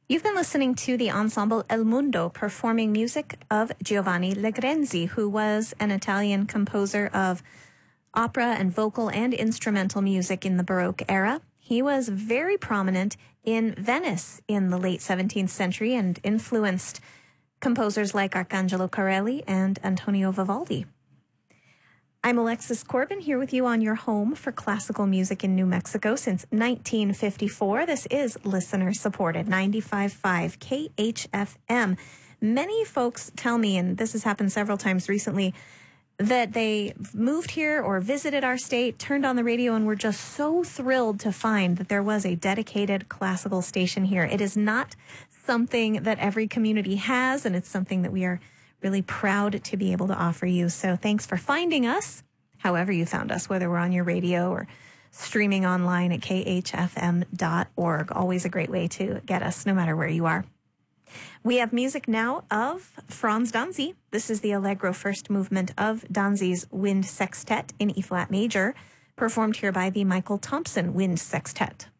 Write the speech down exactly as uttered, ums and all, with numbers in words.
You've been listening to the ensemble El Mundo performing music of Giovanni Legrenzi, who was an Italian composer of opera and vocal and instrumental music in the Baroque era. He was very prominent in Venice in the late seventeenth century and influenced composers like Arcangelo Corelli and Antonio Vivaldi. I'm Alexis Corbin here with you on your home for classical music in New Mexico since nineteen fifty-four. This is listener-supported, ninety-five point five K H F M. Many folks tell me, and this has happened several times recently, that they moved here or visited our state, turned on the radio, and were just so thrilled to find that there was a dedicated classical station here. It is not something that every community has, and it's something that we are really proud to be able to offer you. So thanks for finding us, however you found us, whether we're on your radio or streaming online at K H F M dot org. Always a great way to get us, no matter where you are. We have music now of Franz Danzi. This is the Allegro first movement of Danzi's Wind Sextet in E-flat major, performed here by the Michael Thompson Wind Sextet.